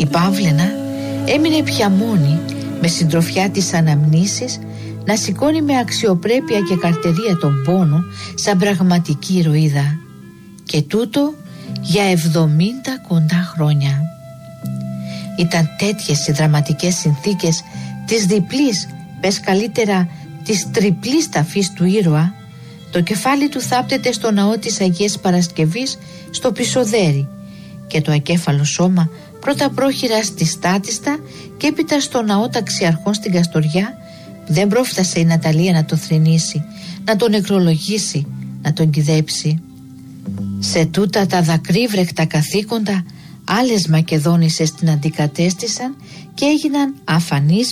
Η Παύλαινα έμεινε πια μόνη, με συντροφιά της αναμνήσεις, να σηκώνει με αξιοπρέπεια και καρτερία τον πόνο σαν πραγματική ηρωίδα. Και τούτο για 70 κοντά χρόνια. Ήταν τέτοιες οι δραματικές συνθήκες της διπλής, πες καλύτερα της τριπλής ταφής του ήρωα. Το κεφάλι του θάπτεται στο ναό της Αγίας Παρασκευής στο Πισοδέρι και το ακέφαλο σώμα πρώτα πρόχειρα στη Στάτιστα και έπειτα στο ναό Ταξιαρχών στην Καστοριά, που δεν πρόφτασε η Ναταλία να το θρηνήσει, να τον νεκρολογήσει, να τον κηδέψει. Σε τούτα τα δακρύβρεκτα καθήκοντα άλλες Μακεδόνισσες την αντικατέστησαν και έγιναν αφανείς